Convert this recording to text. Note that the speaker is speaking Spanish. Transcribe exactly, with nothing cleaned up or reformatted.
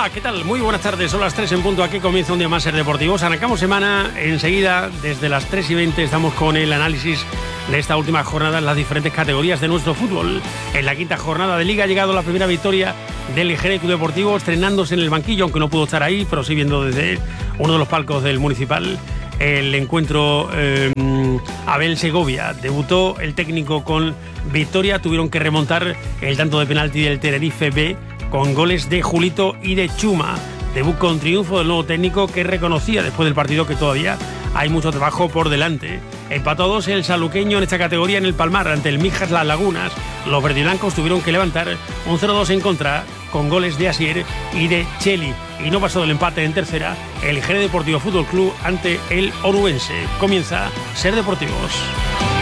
Hola, ¿qué tal? Muy buenas tardes, son las tres en punto, aquí comienza un día más Ser Deportivos. Arrancamos semana, enseguida, desde las tres y veinte, estamos con el análisis de esta última jornada en las diferentes categorías de nuestro fútbol. En la quinta jornada de Liga ha llegado la primera victoria del Jerez Club Deportivo, estrenándose en el banquillo, aunque no pudo estar ahí, pero sí viendo desde uno de los palcos del Municipal el encuentro. eh, Abel Segovia, debutó el técnico con victoria, tuvieron que remontar el tanto de penalti del Tenerife B con goles de Julito y de Chuma. Debut con triunfo del nuevo técnico, que reconocía después del partido que todavía hay mucho trabajo por delante. Empató a dos el saluqueño en esta categoría en el Palmar ante el Mijas Las Lagunas. Los verdiblancos tuvieron que levantar un cero dos en contra con goles de Asier y de Cheli. Y no pasó del empate en tercera el Jerez Deportivo Fútbol Club ante el Onubense. Comienza Ser Deportivos.